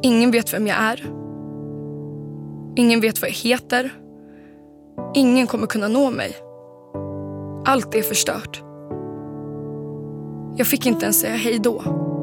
Ingen vet vem jag är. Ingen vet vad jag heter. Ingen kommer kunna nå mig. Allt är förstört. Jag fick inte ens säga hej då.